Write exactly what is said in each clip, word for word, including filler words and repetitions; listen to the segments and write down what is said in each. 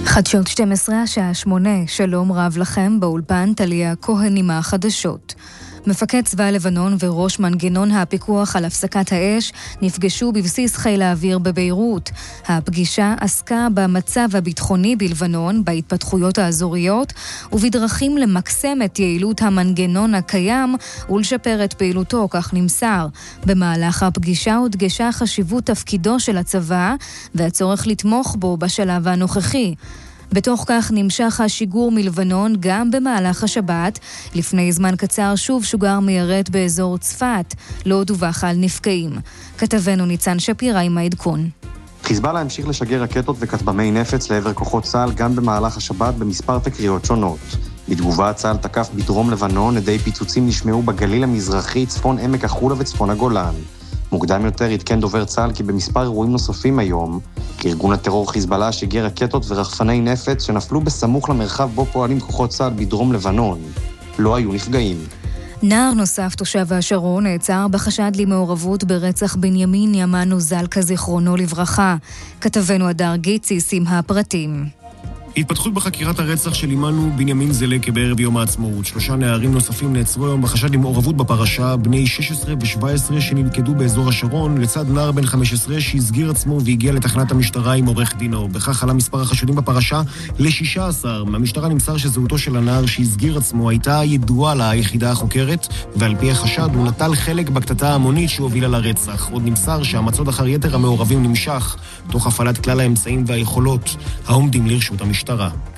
חדשות שתים עשרה, השעה שמונה, שלום רב לכם, באולפן טליה כהן עם החדשות. מפקד צבא לבנון וראש מנגנון הפיקוח על הפסקת האש נפגשו בבסיס חיל האוויר בביירות. הפגישה עסקה במצב הביטחוני בלבנון, בהתפתחויות האזוריות ובדרכים למקסם את יעילות המנגנון הקיים ולשפר את פעילותו, כך נמסר. במהלך הפגישה הודגשה חשיבות תפקידו של הצבא והצורך לתמוך בו בשלב הנוכחי. בתוך כך נמשך השיגור מלבנון גם במהלך השבת. לפני זמן קצר שוב שוגר מיירט באזור צפת, לא דווח על נפגעים. כתבנו ניצן שפירא עם העדכון. חיזבאללה המשיך לשגר רקטות וכטב"מי נפץ לעבר כוחות צה"ל גם במהלך השבת במספר תקריות שונות. בתגובה צה"ל תקף בדרום לבנון, עדי פיצוצים נשמעו בגליל המזרחי, צפון עמק החולה וצפון הגולן. מוקדם יותר התקן דובר צה"ל כי במספר אירועים נוספים היום, כארגון הטרור חיזבאללה שיגר רקטות ורחפני נפץ שנפלו בסמוך למרחב בו פועלים כוחות צה"ל בדרום לבנון. לא היו נפגעים. נער נוסף תושב השרון נעצר בחשד למעורבות ברצח בנימין ימנו זלקה זיכרונו לברכה. כתבנו הדר גיציס עם הפרטים. התפתחות בחקירת הרצח של אימנו בנימין זלקה בערב יום העצמאות. שלושה נערים נוספים נעצרו היום בחשד למעורבות בפרשה, בני שש עשרה ו-שבע עשרה שנלכדו באזור השרון, לצד נער בן חמש עשרה שהסגיר עצמו והגיע לתחנת המשטרה עם עורך דינו. בכך עלה מספר החשודים בפרשה ל-שישה עשר. מהמשטרה נמסר שזהותו של הנער שהסגיר עצמו הייתה ידועה ליחידה החוקרת, ועל פי החשד הוא נטל חלק בקטטה המונית שהובילה לרצח. עוד נמסר שהמצוד אחר יתר המעורבים נמשך, תוך הפעלת כלל האמצעים והיכולות העומדים לרשות המשטרה.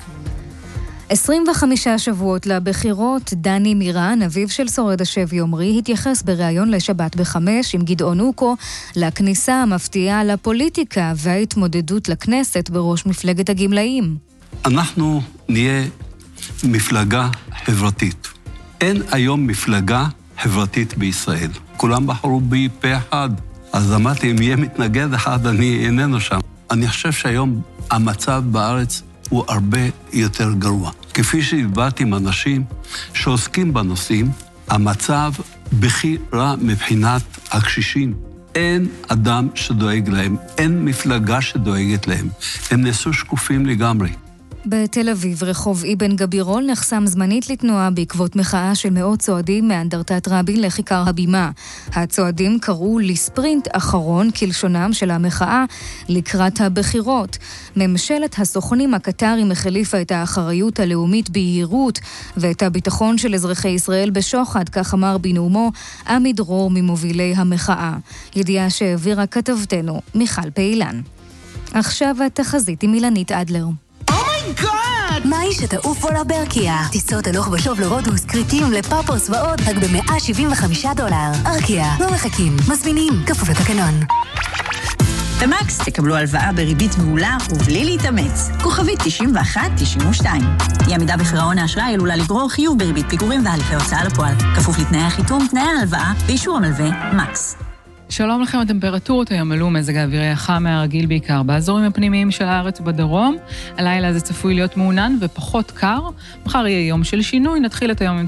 עשרים וחמישה שבועות לבחירות, דני מירן, אביו של שורד השבי עומרי, התייחס בריאיון לשבת בחמש עם גדעון אוקו לכניסה המפתיעה לפוליטיקה וההתמודדות לכנסת בראש מפלגת הגמלאים. אנחנו נהיה מפלגה חברתית. אין היום מפלגה חברתית בישראל. כולם בחרו בי פה אחד. אז אמרתי, אם יהיה מתנגד אחד, אני איננו שם. אני חושב שהיום המצב בארץ הוא הרבה יותר גרוע. כפי שהתבעתי עם אנשים שעוסקים בנושאים, המצב בכי רע מבחינת הקשישים. אין אדם שדואג להם, אין מפלגה שדואגת להם. הם נעשו שקופים לגמרי. בתל אביב, רחוב אבן גבירול נחסם זמנית לתנועה בעקבות מחאה של מאות צועדים מאנדרטת רבין לכיכר הבימה. הצועדים קראו לספרינט אחרון כלשונם של המחאה לקראת הבחירות. ממשלת הסוכנים הקטרים החליפה את האחריות הלאומית ביהירות ואת הביטחון של אזרחי ישראל בשוחד, כך אמר בנאומו עמי דרור ממובילי המחאה. ידיעה שהעבירה כתבתנו מיכל פעילן. עכשיו התחזית עם אילנית אדלר. God! מהי שתעוף עולה בארקיה? טיסות הלוך ושוב לרודוס, קריטים לפאפוס ועוד, רק ב-מאה שבעים וחמישה דולר. ארקיה, לא מחכים, מזמינים, כפוף לתקנון. במקס תקבלו הלוואה בריבית מעולה ובלי להתאמץ. כוכבית תשעים ואחת תשעים ושתיים. היא עמידה בפירעון האשראי עלולה לגרור חיוב בריבית פיגורים והליכי הוצאה לפועל. כפוף לתנאי החיתום, תנאי ההלוואה ואישור המלווה, מקס. שלום לכם, הטמפרטורות היום עלו, מזג האוויר היה חם מהרגיל בעיקר באזורים הפנימיים של הארץ ובדרום. הלילה זה צפוי להיות מעונן ופחות קר. מחר יהיה יום של שינוי, נתחיל את היום עם